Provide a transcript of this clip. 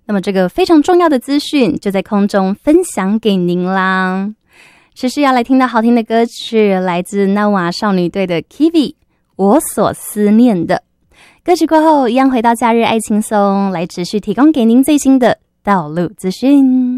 那么这个非常重要的资讯就在空中分享给您啦。持续要来听到好听的歌曲，来自那瓦少女队的 Kiwi 我所思念的。歌曲过后一样回到假日爱轻松，来持续提供给您最新的道路资讯。